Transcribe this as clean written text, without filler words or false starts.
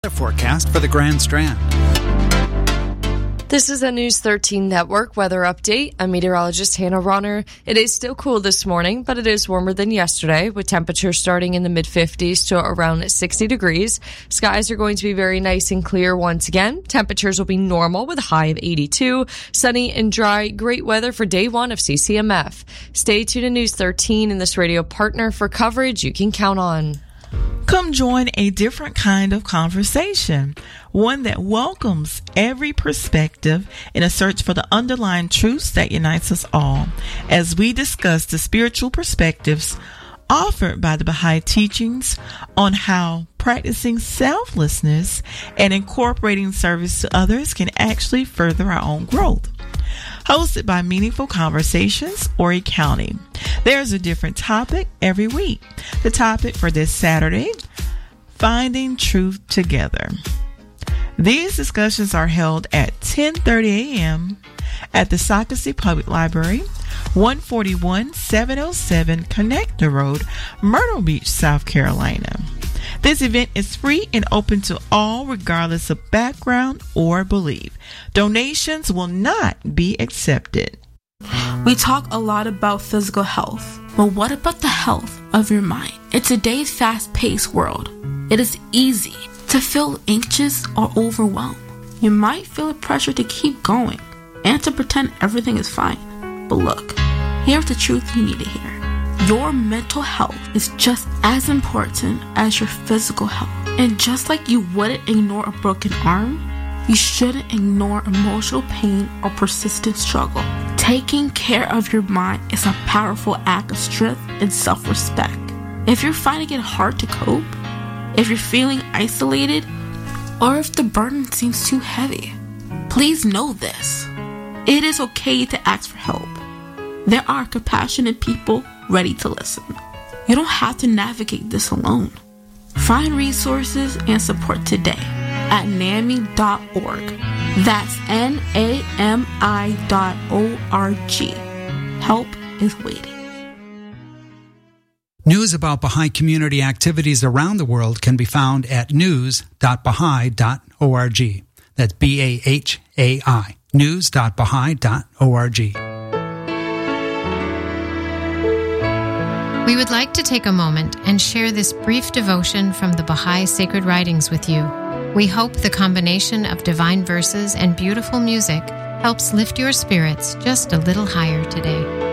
Forecast for the Grand Strand. This is a News 13 Network weather update. I'm meteorologist Hannah Ronner. It is still cool this morning, but it is warmer than yesterday, with temperatures starting in the mid-50s to around 60 degrees. Skies are going to be very nice and clear once again. Temperatures will be normal with a high of 82. Sunny and dry, great weather for day one of CCMF. Stay tuned to News 13 and this radio partner for coverage you can count on. Come join a different kind of conversation, one that welcomes every perspective in a search for the underlying truths that unites us all, as we discuss the spiritual perspectives offered by the Baha'i teachings on how practicing selflessness and incorporating service to others can actually further our own growth. Hosted by Meaningful Conversations, Horry County. There's a different topic every week. The topic for this Saturday, Finding Truth Together. These discussions are held at 10:30 a.m. at the Socastee Public Library, 141 707 Connector Road, Myrtle Beach, South Carolina. This event is free and open to all regardless of background or belief. Donations will not be accepted. We talk a lot about physical health, but what about the health of your mind? In today's fast-paced world, it is easy to feel anxious or overwhelmed. You might feel a pressure to keep going and to pretend everything is fine. But look, here's the truth you need to hear. Your mental health is just as important as your physical health. And just like you wouldn't ignore a broken arm, you shouldn't ignore emotional pain or persistent struggle. Taking care of your mind is a powerful act of strength and self-respect. If you're finding it hard to cope, if you're feeling isolated, or if the burden seems too heavy, please know this. It is okay to ask for help. There are compassionate people ready to listen. You don't have to navigate this alone. Find resources and support today at NAMI.org. That's NAMI.org. Help is waiting. News about Baha'i community activities around the world can be found at news.baha'i.org. That's BAHAI. news.baha'i.org. We would like to take a moment and share this brief devotion from the Baha'i Sacred Writings with you. We hope the combination of divine verses and beautiful music helps lift your spirits just a little higher today.